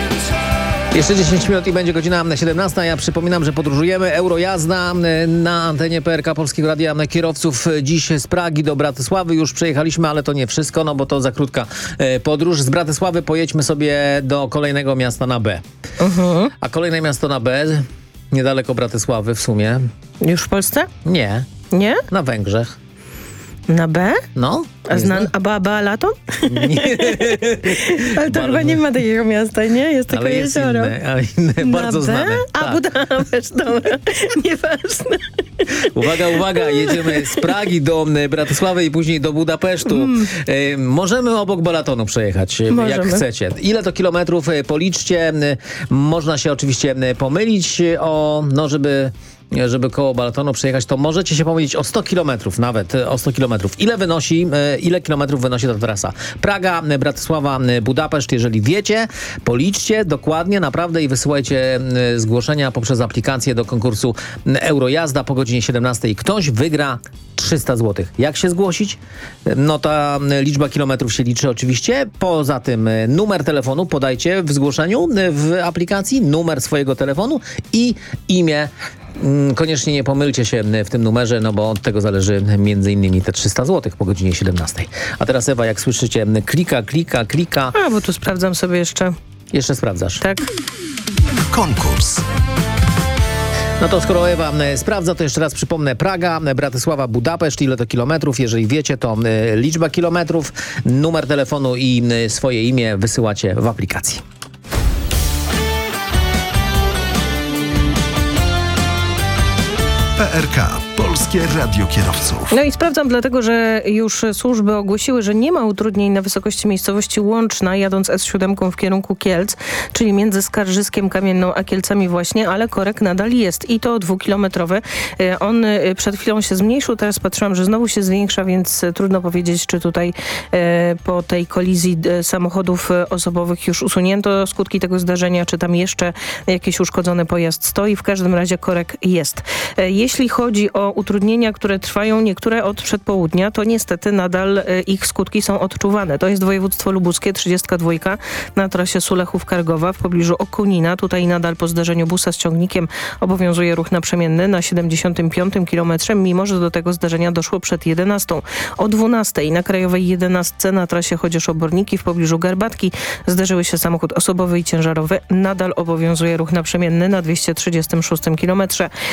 Jeszcze 10 minut i będzie godzina 17. Ja przypominam, że podróżujemy. Eurojazda na antenie PRK Polskiego Radia. Kierowców dziś z Pragi do Bratysławy. Już przejechaliśmy, ale to nie wszystko, no bo to za krótka podróż. Z Bratysławy pojedźmy sobie do kolejnego miasta na B. A kolejne miasto na B, niedaleko Bratysławy w sumie. Już w Polsce? Nie. Nie? Na Węgrzech. Na B? No. A Balaton? Nie. Ale to chyba nie ma takiego miasta, nie? Jest tylko jezioro. Inne bardzo znane. A Tak. Budapeszt, dobra. Nieważne. Uwaga, jedziemy z Pragi do Bratysławy i później do Budapesztu. Możemy obok Balatonu przejechać, jak chcecie. Ile to kilometrów? Policzcie. Można się oczywiście pomylić żeby koło Balatonu przejechać, to możecie się pomylić o 100 kilometrów, nawet o 100 kilometrów. Ile kilometrów wynosi ta trasa? Praga, Bratysława, Budapeszt. Jeżeli wiecie, policzcie dokładnie, naprawdę i wysyłajcie zgłoszenia poprzez aplikację do konkursu Eurojazda po godzinie 17. Ktoś wygra 300 zł. Jak się zgłosić? No ta liczba kilometrów się liczy oczywiście. Poza tym numer telefonu podajcie w zgłoszeniu w aplikacji, numer swojego telefonu i imię. Koniecznie nie pomylcie się w tym numerze, no bo od tego zależy między innymi te 300 zł po godzinie 17. A teraz Ewa, jak słyszycie, klika. A, bo tu sprawdzam sobie jeszcze. Jeszcze sprawdzasz? Tak. Konkurs. No to skoro Ewa sprawdza, to jeszcze raz przypomnę. Praga, Bratysława, Budapeszt. Ile to kilometrów? Jeżeli wiecie, to liczba kilometrów, numer telefonu i swoje imię wysyłacie w aplikacji. PRK, Polskie Radio Kierowców. No i sprawdzam dlatego, że już służby ogłosiły, że nie ma utrudnień na wysokości miejscowości Łączna, jadąc S7 w kierunku Kielc, czyli między Skarżyskiem, Kamienną a Kielcami właśnie, ale korek nadal jest i to 2-kilometrowy. On przed chwilą się zmniejszył, teraz patrzyłam, że znowu się zwiększa, więc trudno powiedzieć, czy tutaj po tej kolizji samochodów osobowych już usunięto skutki tego zdarzenia, czy tam jeszcze jakiś uszkodzony pojazd stoi. W każdym razie korek jest. Jeśli chodzi o utrudnienia, które trwają niektóre od przedpołudnia, to niestety nadal ich skutki są odczuwane. To jest województwo lubuskie, 32 na trasie Sulechów-Kargowa w pobliżu Okunina. Tutaj nadal po zdarzeniu busa z ciągnikiem obowiązuje ruch naprzemienny na 75 kilometrze, mimo że do tego zdarzenia doszło przed 11. O 12 na Krajowej 11 na trasie Chodzież-Oborniki w pobliżu Garbatki zdarzyły się samochód osobowy i ciężarowy. Nadal obowiązuje ruch naprzemienny na 236 kilometrze.